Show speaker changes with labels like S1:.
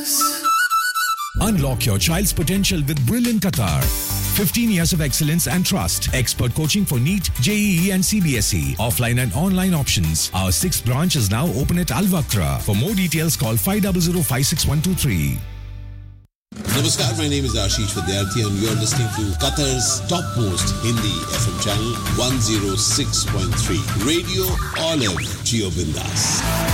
S1: Unlock your child's potential with Brilliant Qatar. 15 years of excellence and trust. Expert coaching for NEET, JEE and CBSE. Offline and online options. Our 6th branch is now open at Al Waqtra. For more details, call 500-56123.
S2: Namaskar, my name is Ashish Vidyarthi and you're listening to Qatar's topmost Hindi FM channel 106.3. Radio Olive, Gio Bindas.